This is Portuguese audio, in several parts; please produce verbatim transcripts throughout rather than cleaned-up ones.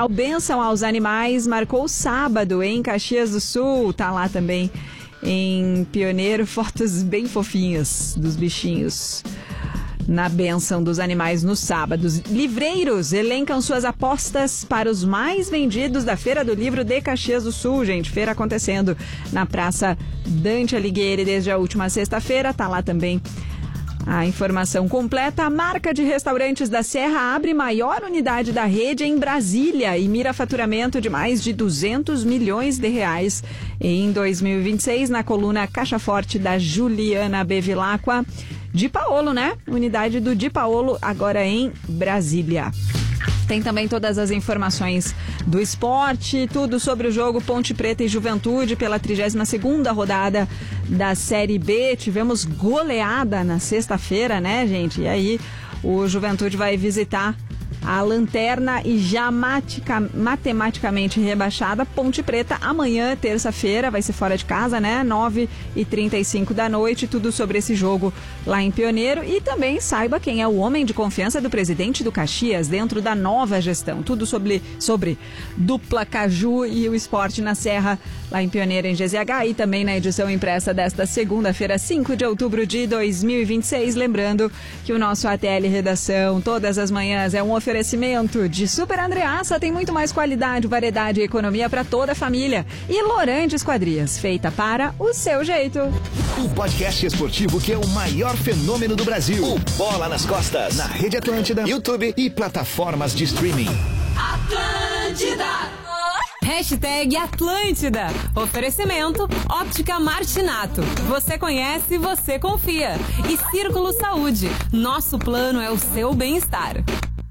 especial Bênção aos Animais marcou sábado em Caxias do Sul. Tá lá também em Pioneiro, fotos bem fofinhas dos bichinhos na Bênção dos Animais no sábado. Livreiros elencam suas apostas para os mais vendidos da Feira do Livro de Caxias do Sul, gente. Feira acontecendo na Praça Dante Alighieri desde a última sexta-feira. Tá lá também a informação completa. A marca de restaurantes da Serra abre maior unidade da rede em Brasília e mira faturamento de mais de duzentos milhões de reais em dois mil e vinte e seis, na coluna Caixa Forte da Juliana Bevilacqua. Di Paolo, né? Unidade do Di Paolo agora em Brasília. Tem também todas as informações do esporte, tudo sobre o jogo Ponte Preta e Juventude pela trigésima segunda rodada da Série B. Tivemos goleada na sexta-feira, né, gente? E aí o Juventude vai visitar a lanterna e já matica, matematicamente rebaixada Ponte Preta amanhã, terça-feira, vai ser fora de casa, né? nove e trinta e cinco da noite, tudo sobre esse jogo lá em Pioneiro. E também saiba quem é o homem de confiança do presidente do Caxias dentro da nova gestão. Tudo sobre, sobre dupla Caju e o esporte na Serra, lá em Pioneiro, em G Z H. E também na edição impressa desta segunda-feira, cinco de outubro de dois mil e vinte e seis. Lembrando que o nosso A T L Redação, todas as manhãs, é um oferecimento de Super Andreassa, tem muito mais qualidade, variedade e economia para toda a família. E Lorante Esquadrias, feita para o seu jeito. O podcast esportivo que é o maior fenômeno do Brasil. O Bola nas Costas, na Rede Atlântida, YouTube e plataformas de streaming. Atlântida! Hashtag Atlântida. Oferecimento Óptica Martinato. Você conhece, você confia. E Círculo Saúde. Nosso plano é o seu bem-estar.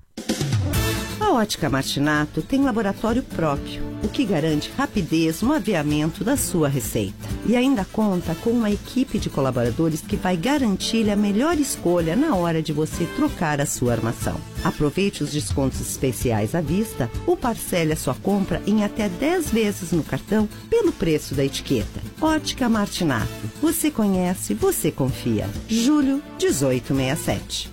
A Ótica Martinato tem laboratório próprio, o que garante rapidez no aviamento da sua receita. E ainda conta com uma equipe de colaboradores que vai garantir a melhor escolha na hora de você trocar a sua armação. Aproveite os descontos especiais à vista ou parcele a sua compra em até dez vezes no cartão pelo preço da etiqueta. Ótica Martinato. Você conhece, você confia. Julho dezoito sessenta e sete.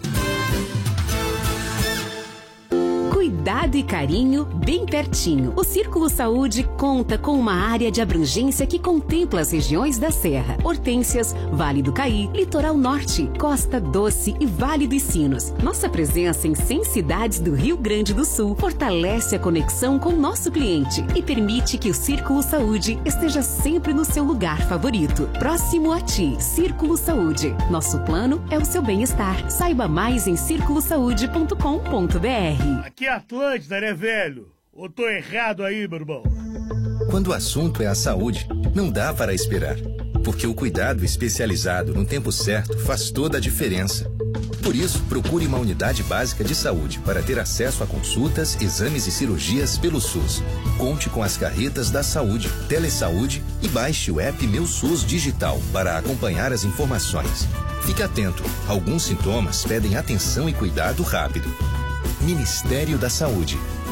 Cuidado e carinho bem pertinho. O Círculo Saúde conta com uma área de abrangência que contempla as regiões da Serra, Hortências, Vale do Caí, Litoral Norte, Costa Doce e Vale dos Sinos. Nossa presença em cem cidades do Rio Grande do Sul fortalece a conexão com o nosso cliente e permite que o Círculo Saúde esteja sempre no seu lugar favorito. Próximo a ti, Círculo Saúde. Nosso plano é o seu bem-estar. Saiba mais em círculo saúde ponto com ponto b r. Aqui é Atlântida, né, velho? Ou tô errado aí, meu irmão? Quando o assunto é a saúde, não dá para esperar. Porque o cuidado especializado no tempo certo faz toda a diferença. Por isso, procure uma unidade básica de saúde para ter acesso a consultas, exames e cirurgias pelo SUS. Conte com as carretas da saúde, Telesaúde e baixe o app Meu SUS Digital para acompanhar as informações. Fique atento, alguns sintomas pedem atenção e cuidado rápido. Ministério da Saúde.